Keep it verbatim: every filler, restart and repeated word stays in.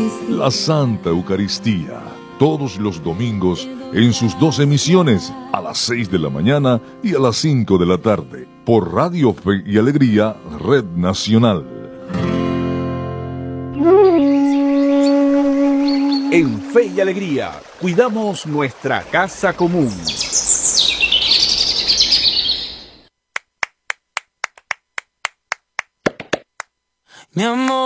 La Santa Eucaristía, todos los domingos en sus dos emisiones, a las seis de la mañana y a las cinco de la tarde, por Radio Fe y Alegría, Red Nacional. En Fe y Alegría, cuidamos nuestra casa común. Mi amor.